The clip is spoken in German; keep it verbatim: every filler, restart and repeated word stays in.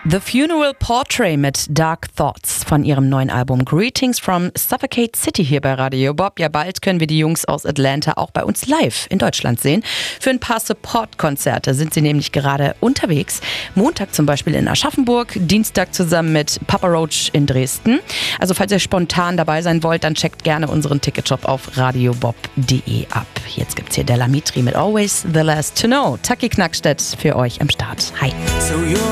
The Funeral Portrait mit Dark Thoughts von ihrem neuen Album Greetings from Suffocate City hier bei Radio Bob. Ja, bald können wir die Jungs aus Atlanta auch bei uns live in Deutschland sehen. Für ein paar Support-Konzerte sind sie nämlich gerade unterwegs. Montag zum Beispiel in Aschaffenburg, Dienstag zusammen mit Papa Roach in Dresden. Also falls ihr spontan dabei sein wollt, dann checkt gerne unseren Ticketshop auf radiobob punkt de ab. Jetzt gibt's hier Della Mitri mit Always the Last to Know. Taki Knackstedt für euch am Start. Hi.